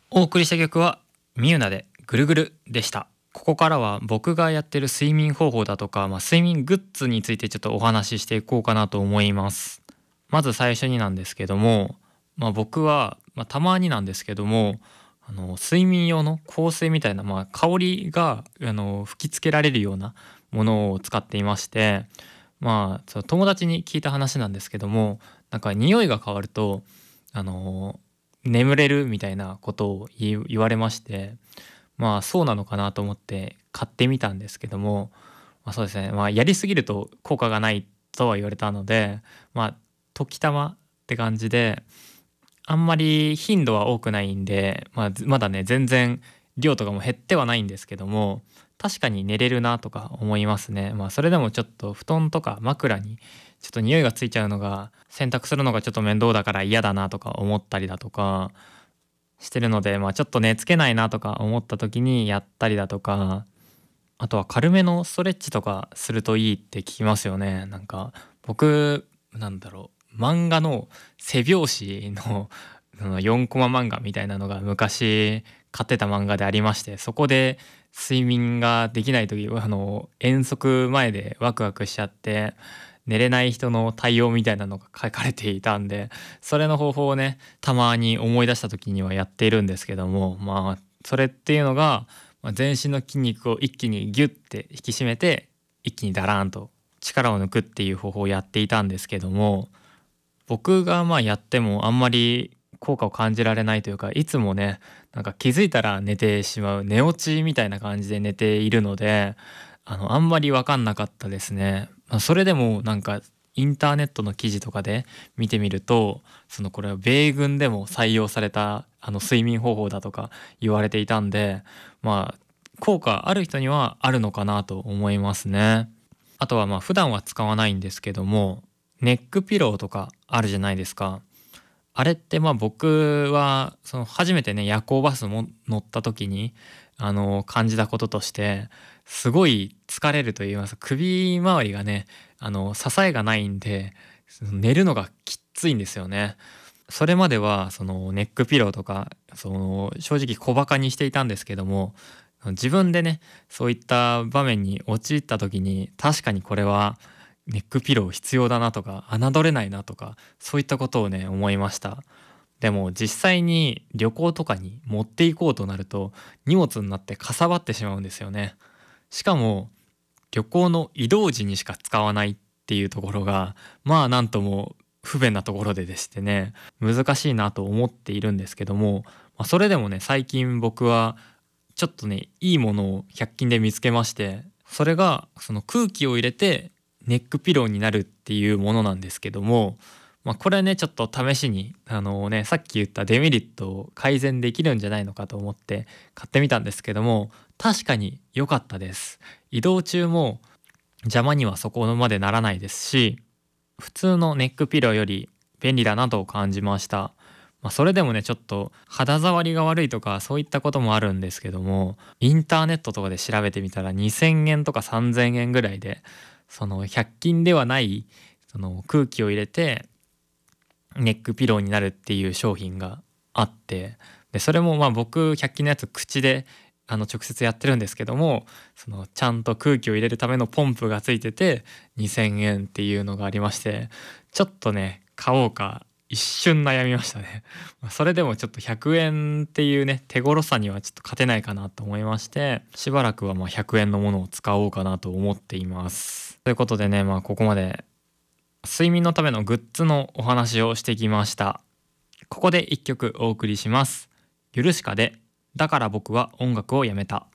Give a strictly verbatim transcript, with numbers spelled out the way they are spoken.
お送りした曲はミユナでぐるぐるでした。ここからは僕がやってる睡眠方法だとか、まあ、睡眠グッズについてちょっとお話ししていこうかなと思います。まず最初になんですけども、まあ、僕は、まあ、たまになんですけどもあの睡眠用の香水みたいな、まあ、香りがあの吹きつけられるようなものを使っていまして、まあその友達に聞いた話なんですけども、なんか匂いが変わるとあの眠れるみたいなことを言い言われまして、まあそうなのかなと思って買ってみたんですけども、まあ、そうですね、まあやりすぎると効果がないとは言われたので、まあ時たまって感じで、あんまり頻度は多くないんで、まあ、ずまだね全然量とかも減ってはないんですけども、確かに寝れるなとか思いますね。まあそれでもちょっと布団とか枕にちょっと匂いがついちゃうのが、洗濯するのがちょっと面倒だから嫌だなとか思ったりだとかしてるので、まあちょっと寝つけないなとか思った時にやったりだとか、あとは軽めのストレッチとかするといいって聞きますよね。なんか僕なんだろう、漫画の背表紙のそのよんコマ漫画みたいなのが昔買ってた漫画でありまして、そこで睡眠ができない時、あの遠足前でワクワクしちゃって寝れない人の対応みたいなのが書かれていたんで、それの方法をねたまに思い出した時にはやっているんですけども、まあそれっていうのがまあ全身の筋肉を一気にギュッて引き締めて、一気にダラーンと力を抜くっていう方法をやっていたんですけども、僕がまあやってもあんまり効果を感じられないというか、いつもねなんか気づいたら寝てしまう寝落ちみたいな感じで寝ているので、あのあんまり分かんなかったですね。まあ、それでもなんかインターネットの記事とかで見てみると、そのこれは米軍でも採用されたあの睡眠方法だとか言われていたんで、まあ効果ある人にはあるのかなと思いますね。あとはまあ普段は使わないんですけども、ネックピローとかあるじゃないですか。あれってまあ僕はその初めてね夜行バスも乗った時にあの感じたこととして、すごい疲れると言いますか、首周りがねあの支えがないんでその寝るのがきっついんですよね。それまではそのネックピローとかその正直小バカにしていたんですけども、自分でねそういった場面に陥った時に確かにこれはネックピロー必要だなとか侮れないなとか、そういったことをね思いました。でも実際に旅行とかに持っていこうとなると荷物になってかさばってしまうんですよね。しかも旅行の移動時にしか使わないっていうところが、まあなんとも不便なところででしてね、難しいなと思っているんですけども、まあ、それでもね最近僕はちょっとねいいものをひゃく均で見つけまして、それがその空気を入れてネックピローになるっていうものなんですけども、まあ、これねちょっと試しにあのねさっき言ったデメリットを改善できるんじゃないのかと思って買ってみたんですけども、確かに良かったです。移動中も邪魔にはそこまでならないですし、普通のネックピローより便利だなと感じました。まあ、それでもねちょっと肌触りが悪いとかそういったこともあるんですけども、インターネットとかで調べてみたらにせんえんとかさんぜんえんぐらいで、そのひゃく均ではないその空気を入れてネックピローになるっていう商品があって、でそれもまあ僕ひゃく均のやつ口であの直接やってるんですけども、そのちゃんと空気を入れるためのポンプがついててにせんえんっていうのがありまして、ちょっとね買おうか一瞬悩みましたね。それでもちょっとひゃくえんっていうね手頃さにはちょっと勝てないかなと思いまして、しばらくはまあひゃくえんのものを使おうかなと思っています。ということでね、まあここまで睡眠のためのグッズのお話をしてきました。ここで一曲お送りします。ヨルシカでだから僕は音楽をやめた。